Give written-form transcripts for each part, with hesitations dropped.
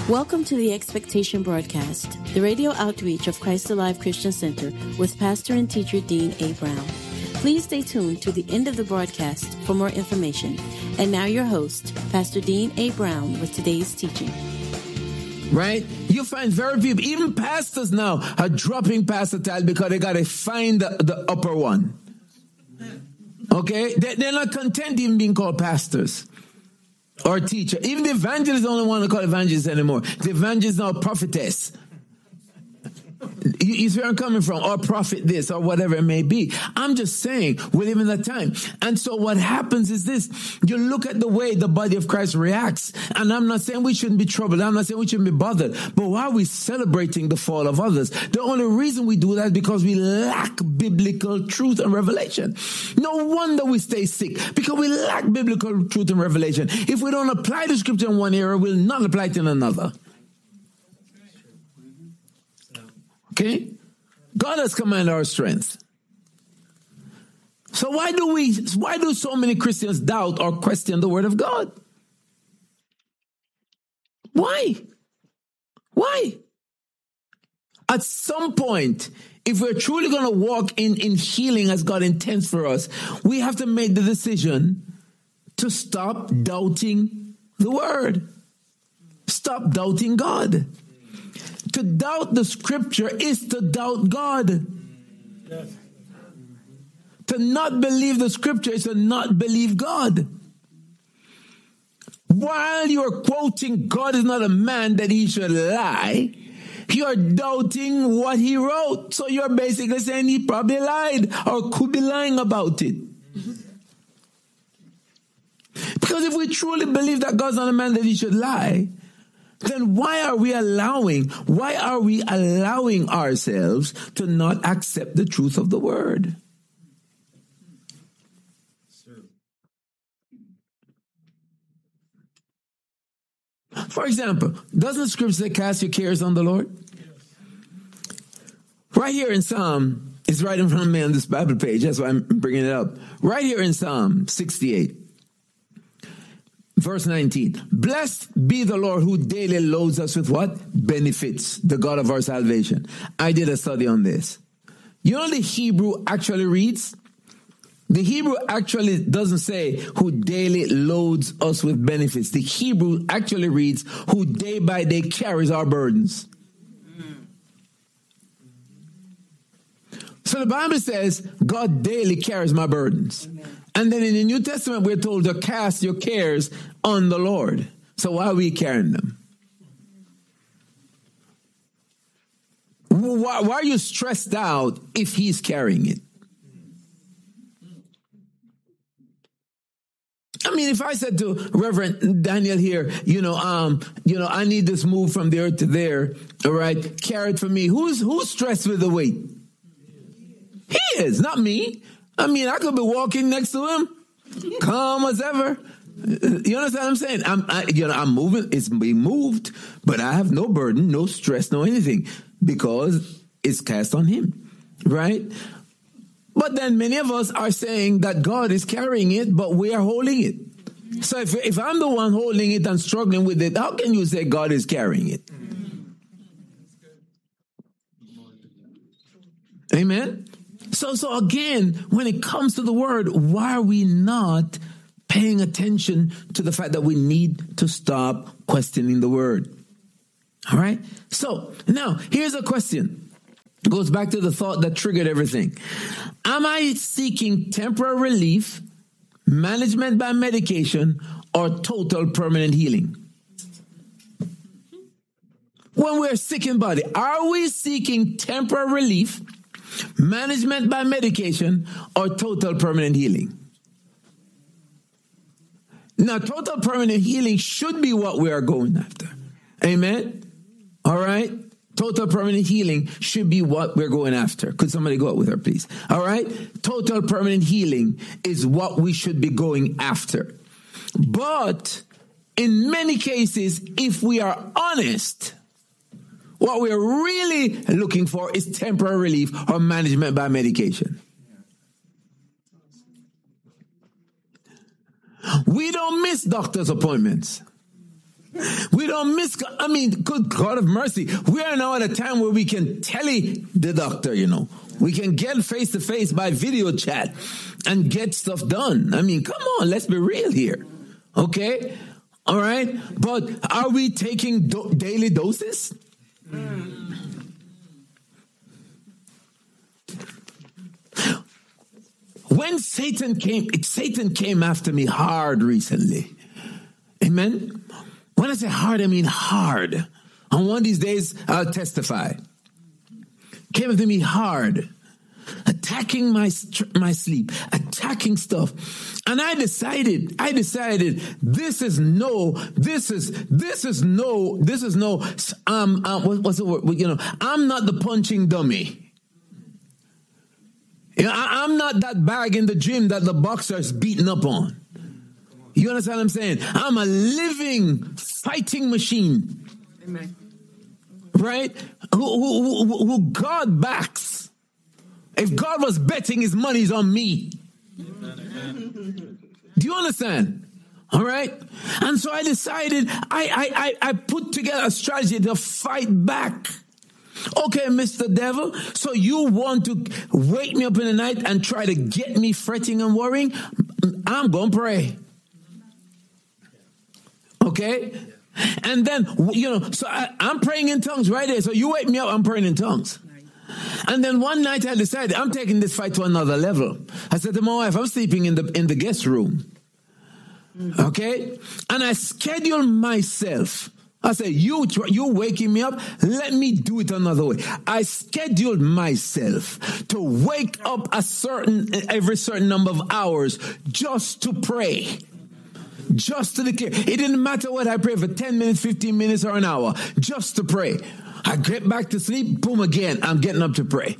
Welcome to the Expectation Broadcast, the radio outreach of Christ Alive Christian Center with pastor and teacher Dean A. Brown. Please stay tuned to the end of the broadcast for more information. And now your host, Pastor Dean A. Brown, with today's teaching. Right? You find very few, even pastors now are dropping pastor title because they got to find the upper one. Okay? They're not content even being called pastors or teacher. Even the evangelists don't want to call evangelists anymore. The evangelist is now prophetess. You see where I'm coming from, or prophet this, or whatever it may be. I'm just saying, we live in that time. And so what happens is this. You look at the way the body of Christ reacts. And I'm not saying we shouldn't be troubled. I'm not saying we shouldn't be bothered. But why are we celebrating the fall of others? The only reason we do that is because we lack biblical truth and revelation. No wonder we stay sick, because we lack biblical truth and revelation. If we don't apply the scripture in one area, we'll not apply it in another. Okay? God has commanded our strength. So why do so many Christians doubt or question the word of God? Why? At some point, if we're truly going to walk in healing as God intends for us, we have to make the decision to stop doubting the word. Stop doubting God. To doubt the scripture is to doubt God. Yes. To not believe the scripture is to not believe God. While you're quoting God is not a man that he should lie, you're doubting what he wrote. So you're basically saying he probably lied or could be lying about it. Because if we truly believe that God's not a man that he should lie, then why are we allowing ourselves to not accept the truth of the word? For example, doesn't the scripture say, cast your cares on the Lord? Right here in Psalm, it's right in front of me on this Bible page. That's why I'm bringing it up. Right here in Psalm 68. Verse 19, blessed be the Lord who daily loads us with what? Benefits, the God of our salvation. I did a study on this. You know the Hebrew actually reads? The Hebrew actually doesn't say who daily loads us with benefits. The Hebrew actually reads who day by day carries our burdens. So the Bible says God daily carries my burdens. Amen. And then in the New Testament, we're told to cast your cares on the Lord. So why are we carrying them? Why are you stressed out if he's carrying it? I mean, if I said to Reverend Daniel here, I need this move from there to there, all right, carry it for me. Who's stressed with the weight? He is, not me. I mean, I could be walking next to him, calm as ever. You understand what I'm saying? I'm moving. It's being moved, but I have no burden, no stress, no anything, because it's cast on him, right? But then many of us are saying that God is carrying it, but we are holding it. So if I'm the one holding it and struggling with it, how can you say God is carrying it? Amen? So again, when it comes to the word, why are we not paying attention to the fact that we need to stop questioning the word? All right? So now here's a question. It goes back to the thought that triggered everything. Am I seeking temporary relief, management by medication, or total permanent healing? When we're sick in body, are we seeking temporary relief, management by medication, or total permanent healing? Now, total permanent healing should be what we are going after. Amen? All right? Total permanent healing should be what we're going after. Could somebody go up with her, please? All right? Total permanent healing is what we should be going after. But in many cases, if we are honest, what we're really looking for is temporary relief or management by medication. We don't miss doctor's appointments. We don't miss, I mean, good God of mercy. We are now at a time where we can tele the doctor, you know. We can get face to face by video chat and get stuff done. I mean, come on, let's be real here. Okay? All right? But are we taking daily doses? When Satan came after me hard recently. Amen? When I say hard, I mean hard. On one of these days, I'll testify. Came after me hard. Attacking my sleep. Attacking stuff. And I decided, what's the word? You know, I'm not the punching dummy. You know, I'm not that bag in the gym that the boxer's beating up on. You understand what I'm saying? I'm a living fighting machine. Amen. Right? Who God backs. If God was betting his money's on me. Do you understand? All right? And so I decided, I put together a strategy to fight back. Okay, Mr. Devil, so you want to wake me up in the night and try to get me fretting and worrying? I'm going to pray. Okay? And then, you know, so I'm praying in tongues right there. So you wake me up, I'm praying in tongues. And then one night I decided I'm taking this fight to another level. I said to my wife, I'm sleeping in the guest room. Okay? And I scheduled myself. I said, you waking me up, let me do it another way. I scheduled myself to wake up every certain number of hours just to pray. Just to declare. It didn't matter what I pray for 10 minutes, 15 minutes, or an hour. Just to pray. I get back to sleep, boom, again. I'm getting up to pray.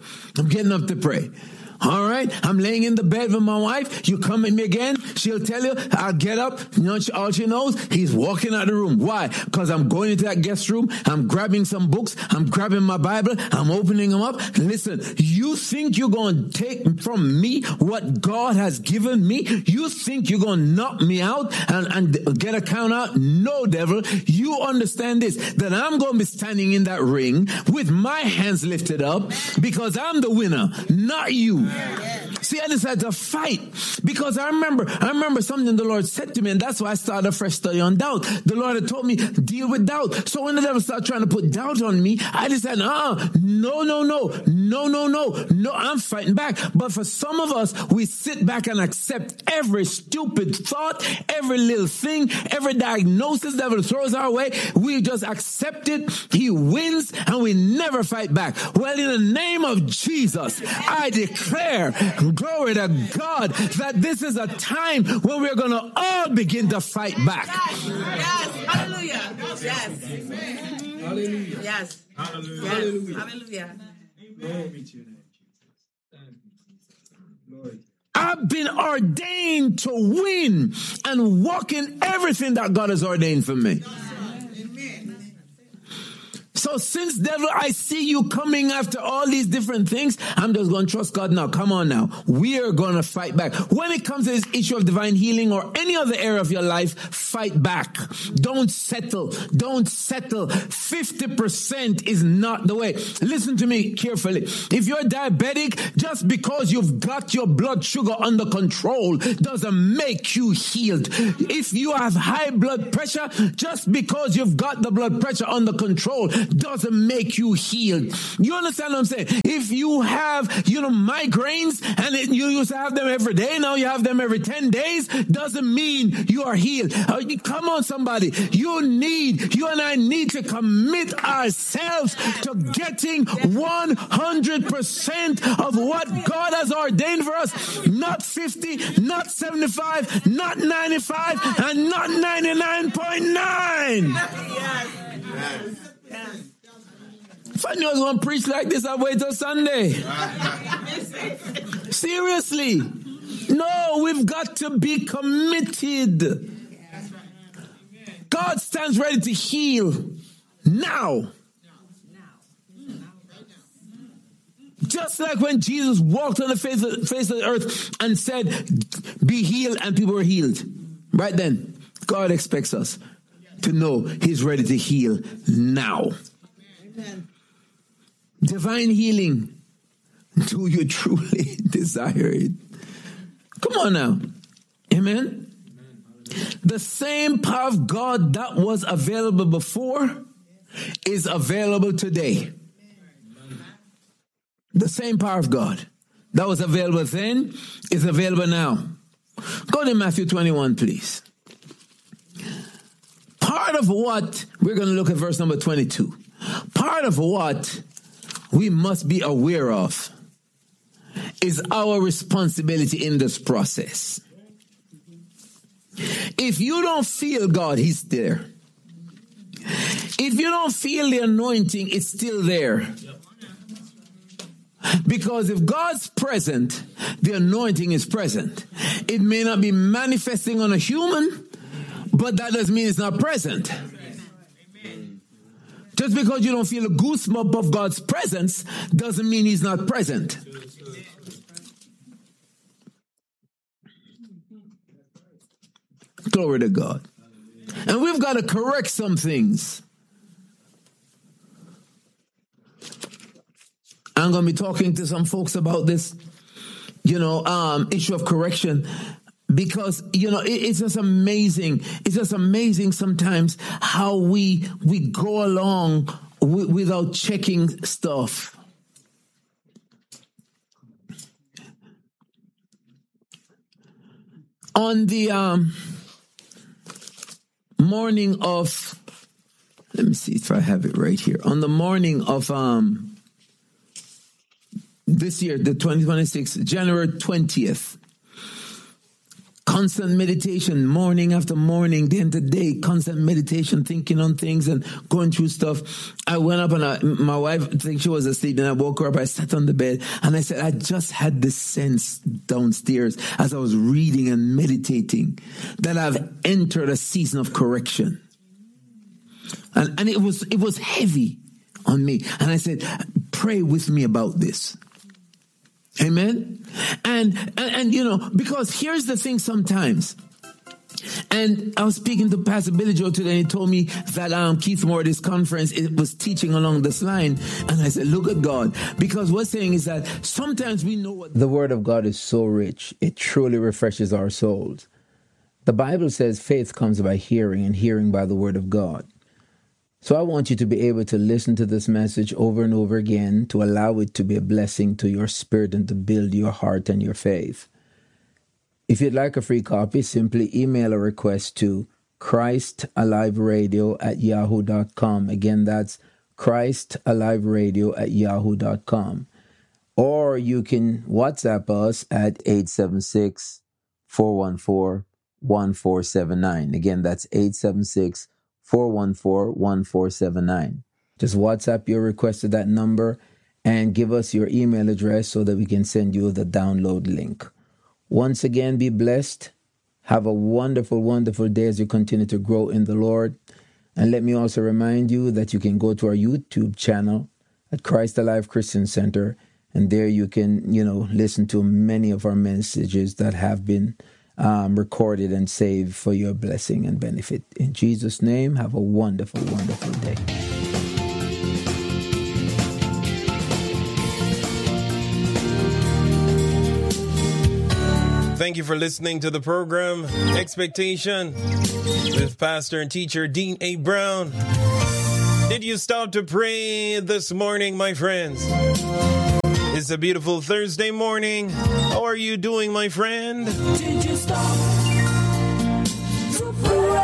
All right, I'm laying in the bed with my wife. You come at me again, she'll tell you, I'll get up. You know, all she knows, he's walking out of the room. Why? Because I'm going into that guest room. I'm grabbing some books. I'm grabbing my Bible. I'm opening them up. Listen, you think you're going to take from me what God has given me? You think you're going to knock me out and get a count out? No, devil. You understand this, that I'm going to be standing in that ring with my hands lifted up because I'm the winner, not you. See, I decided to fight because I remember something the Lord said to me, and that's why I started a fresh study on doubt. The Lord had told me, deal with doubt. So when the devil started trying to put doubt on me, I decided, no, I'm fighting back. But for some of us, we sit back and accept every stupid thought, every little thing, every diagnosis the devil throws our way. We just accept it. He wins, and we never fight back. Well, in the name of Jesus, I declare, glory to God, that this is a time when we're going to all begin to fight back. Yes. Hallelujah. Yes. Hallelujah. Yes. Hallelujah. Hallelujah. Hallelujah. Glory to your name. I've been ordained to win and walk in everything that God has ordained for me. So since, devil, I see you coming after all these different things, I'm just going to trust God now. Come on now. We are going to fight back. When it comes to this issue of divine healing or any other area of your life, fight back. Don't settle. 50% is not the way. Listen to me carefully. If you're diabetic, just because you've got your blood sugar under control doesn't make you healed. If you have high blood pressure, just because you've got the blood pressure under control doesn't make you healed. You understand what I'm saying? If you have, migraines and you used to have them every day, now you have them every 10 days, doesn't mean you are healed. Come on, somebody. You and I need to commit ourselves to getting 100% of what God has ordained for us. Not 50, not 75, not 95, and not 99.9. If I knew I was going to preach like this, I'd wait till Sunday. Seriously. No, we've got to be committed. God stands ready to heal now. Just like when Jesus walked on the face of the earth and said, be healed, and people were healed. Right then, God expects us to know he's ready to heal now. Amen. Divine healing. Do you truly desire it? Come on now. Amen. The same power of God that was available before is available today. The same power of God that was available then is available now. Go to Matthew 21, please. Part of what, we're going to look at verse number 22. Part of what we must be aware of is our responsibility in this process. If you don't feel God, he's there. If you don't feel the anointing, it's still there. Because if God's present, the anointing is present. It may not be manifesting on a human, but that doesn't mean it's not present. Just because you don't feel a goosebump of God's presence doesn't mean he's not present. Glory to God. And we've got to correct some things. I'm going to be talking to some folks about this, issue of correction, because, it's just amazing. It's just amazing sometimes how we go along without checking stuff. On the morning of, let me see if I have it right here. On the morning of this year, the 2026, January 20th, constant meditation, morning after morning, day after day, constant meditation, thinking on things and going through stuff. I went up and my wife, I think she was asleep, and I woke her up. I sat on the bed and I said, I just had this sense downstairs as I was reading and meditating that I've entered a season of correction. And it was heavy on me. And I said, pray with me about this. Amen. And because here's the thing sometimes. And I was speaking to Pastor Billy Joe today, and he told me that Keith Moore, this conference, it was teaching along this line. And I said, look at God. Because what's saying is that sometimes we know what the Word of God is so rich. It truly refreshes our souls. The Bible says faith comes by hearing, and hearing by the Word of God. So I want you to be able to listen to this message over and over again, to allow it to be a blessing to your spirit and to build your heart and your faith. If you'd like a free copy, simply email a request to ChristAliveRadio@yahoo.com. Again, that's ChristAliveRadio@yahoo.com. Or you can WhatsApp us at 876-414-1479. Again, that's 876-414-1479. Just WhatsApp your request to that number and give us your email address so that we can send you the download link. Once again, be blessed. Have a wonderful, wonderful day as you continue to grow in the Lord. And let me also remind you that you can go to our YouTube channel at Christ Alive Christian Center, and there you can, listen to many of our messages that have been recorded and saved for your blessing and benefit. In Jesus' name, have a wonderful, wonderful day. Thank you for listening to the program Expectation with Pastor and Teacher Dean A. Brown. Did you stop to pray this morning, my friends? It's a beautiful Thursday morning. How are you doing, my friend? Did you stop to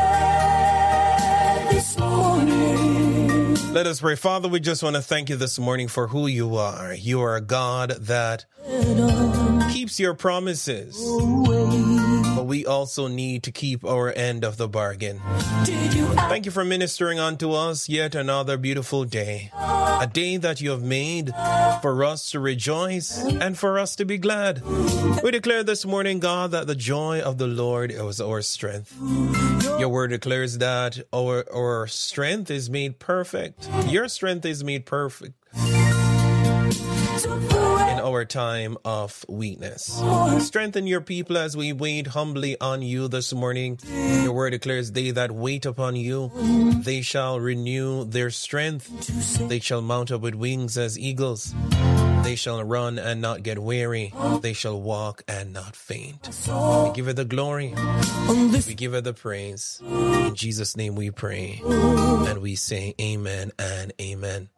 pray this morning? Let us pray. Father, we just want to thank you this morning for who you are. You are a God that keeps your promises, but we also need to keep our end of the bargain. Thank you for ministering unto us yet another beautiful day, a day that you have made for us to rejoice and for us to be glad. We declare this morning, God, that the joy of the Lord is our strength. Your word declares that our strength is made perfect. Your strength is made perfect in our our time of weakness. Strengthen your people as we wait humbly on you this morning. Your word declares, they that wait upon you, they shall renew their strength. They shall mount up with wings as eagles. They shall run and not get weary. They shall walk and not faint. We give her the glory. We give her the praise. In Jesus' name we pray. And we say amen and amen.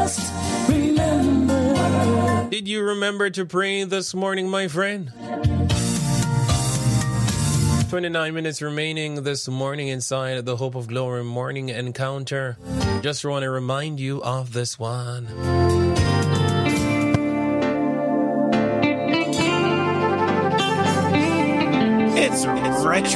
Did you remember to pray this morning, my friend? 29 minutes remaining this morning inside the Hope of Glory morning encounter. Just want to remind you of this one. It's retro.